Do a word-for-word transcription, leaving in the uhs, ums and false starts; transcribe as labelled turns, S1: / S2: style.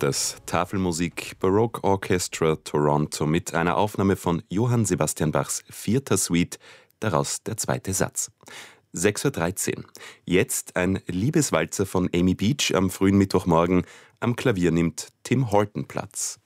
S1: Das Tafelmusik Baroque Orchestra Toronto mit einer Aufnahme von Johann Sebastian Bachs vierter Suite, daraus der zweite Satz. sechs Uhr dreizehn. Jetzt ein Liebeswalzer von Amy Beach am frühen Mittwochmorgen. Am Klavier nimmt Tim Horton Platz.